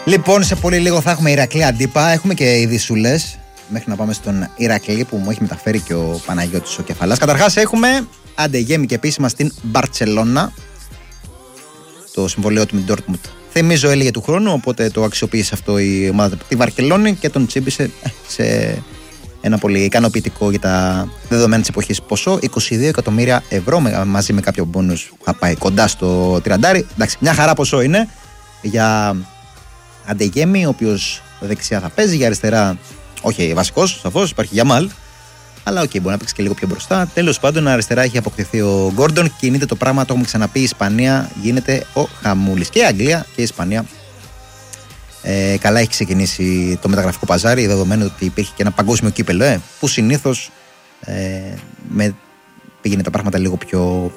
Λοιπόν, σε πολύ λίγο θα έχουμε Ηρακλή Αντίπα. Έχουμε και ειδισούλες μέχρι να πάμε στον Ηρακλή που μου έχει μεταφέρει και ο Παναγιώτης ο Κεφαλάς. Καταρχάς έχουμε αντεγέμι και επίσημα στην Μπαρτσελώνα. Το συμβολέο του με την Dortmund θυμίζω έλεγε του χρόνου, οπότε το αξιοποίησε αυτό η ομάδα τη Βαρκελόνη και τον τσίμπησε σε ένα πολύ ικανοποιητικό για τα δεδομένα της εποχής ποσό, 22 εκατομμύρια ευρώ μαζί με κάποιο μπόνους που θα πάει κοντά στο 30. Εντάξει, μια χαρά ποσό είναι για Αντεγέμι, ο οποίος δεξιά θα παίζει, για αριστερά όχι βασικός, σαφώς υπάρχει Γιαμάλ, αλλά οκ, μπορεί να παίξει και λίγο πιο μπροστά. Τέλος πάντων, αριστερά έχει αποκτηθεί ο Γκόρντον, κινείται το πράγμα, το έχουμε ξαναπεί, η Ισπανία γίνεται ο χαμούλης. Και η Αγγλία και η Ισπανία. Καλά έχει ξεκινήσει το μεταγραφικό παζάρι, δεδομένου ότι υπήρχε και ένα παγκόσμιο κύπελο, που συνήθως πήγαινε τα πράγματα λίγο πιο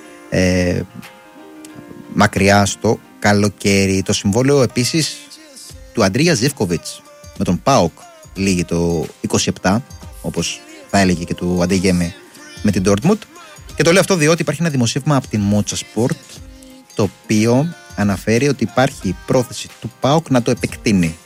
μακριά στο καλοκαίρι. Το συμβόλαιο επίσης του Αντρία Ζίβκοβιτς με τον ΠΑΟΚ λήγει το 27, όπως θα έλεγε και του Αντεγέμι με την Dortmund. Και το λέω αυτό διότι υπάρχει ένα δημοσίευμα από την Μότσα Σπορτ, το οποίο αναφέρει ότι υπάρχει πρόθεση του ΠΑΟΚ να το επεκτείνει.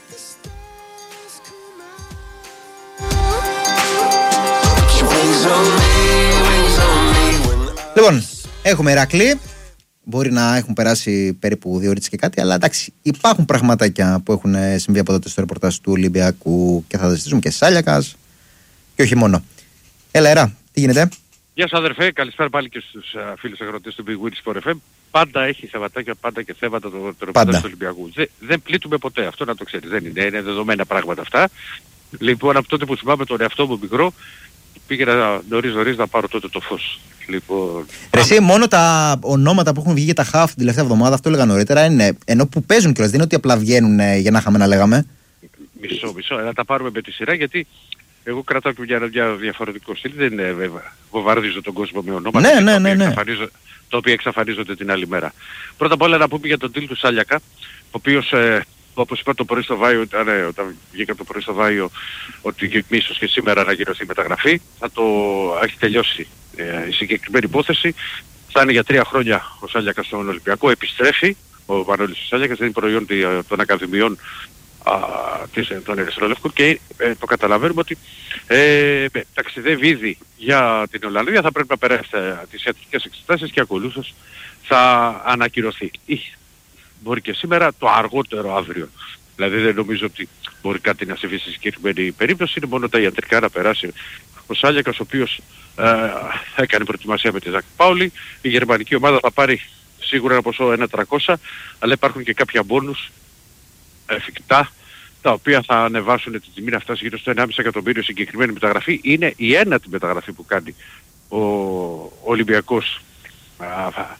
Λοιπόν, έχουμε Ηρακλή. Μπορεί να έχουν περάσει περίπου 2 ώρες και κάτι, αλλά εντάξει, υπάρχουν πραγματάκια που έχουν συμβεί από τότε στο ρεπορτάζ του Ολυμπιακού και θα τα ζητήσουμε και Σάλιακας και όχι μόνο. Έλα, Ερα, τι γίνεται? Γεια σας αδερφέ, καλησπέρα πάλι και στους φίλους αγροτές του Big Wins for FM. Πάντα έχει θεματάκια, πάντα και θέματα το ρεπορτάζ του Ολυμπιακού. Δεν πλήττουμε ποτέ, αυτό να το ξέρεις, δεν είναι δεδομένα πράγματα αυτά. Λοιπόν, από τότε που θυμάμαι τον εαυτό μου μικρό, πήγαινα νωρίς να πάρω τότε το φως. Λοιπόν, εσύ μόνο τα ονόματα που έχουν βγει για τα χαφ την τελευταία εβδομάδα, αυτό έλεγα νωρίτερα, είναι ενώ που παίζουν κιόλας, δεν είναι ότι απλά βγαίνουν για να είχαμε να λέγαμε. Μισό, να τα πάρουμε με τη σειρά, γιατί εγώ κρατάω και μια διαφορετικό στυλ, δεν βομβαρδίζω τον κόσμο με ονόματα ναι. τα οποία εξαφανίζονται την άλλη μέρα. Πρώτα απ' όλα να πούμε για τον deal του Σάλιακα, ο οποίος όπως είπα το πρωί στο Βάιο, όταν βγήκα το πρωί στο Βάιο ότι ίσως και σήμερα να γυρώσει η μεταγραφή, θα το έχει τελειώσει η συγκεκριμένη υπόθεση. Θα είναι για 3 χρόνια ο Σάλιακας στον Ολυμπιακό, επιστρέφει ο Μανώλης ο Σάλιακας, είναι προϊόν των Ακαδημιών των Ερυθρολευκών και το καταλαβαίνουμε ότι ταξιδεύει ήδη για την Ολλανδία, θα πρέπει να περάσει τις ιατρικές εξετάσεις και ακολούθως θα ανακυρωθεί. Μπορεί και σήμερα, το αργότερο αύριο. Δηλαδή δεν νομίζω ότι μπορεί κάτι να συμβεί στη συγκεκριμένη περίπτωση, είναι μόνο τα ιατρικά να περάσει ο Σάλιακας, ο οποίος έκανε προετοιμασία με τη Ζακ Πάουλη. Η γερμανική ομάδα θα πάρει σίγουρα ένα ποσό 1.300, αλλά υπάρχουν και κάποια μπόνους εφικτά, τα οποία θα ανεβάσουν την τιμή να φτάσει γύρω στο 1,5 εκατομμύριο. Συγκεκριμένη μεταγραφή είναι η ένατη μεταγραφή που κάνει ο Ολυμπιακός